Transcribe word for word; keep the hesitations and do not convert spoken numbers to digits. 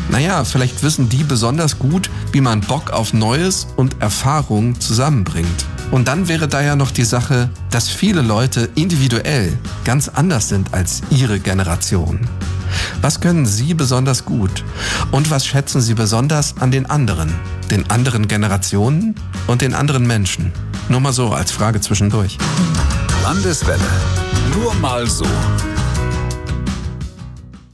Naja, vielleicht wissen die besonders gut, wie man Bock auf Neues und Erfahrung zusammenbringt. Und dann wäre da ja noch die Sache, dass viele Leute individuell ganz anders sind als ihre Generation. Was können Sie besonders gut? Und was schätzen Sie besonders an den anderen? Den anderen Generationen und den anderen Menschen? Nur mal so als Frage zwischendurch. Landeswelle. Nur mal so.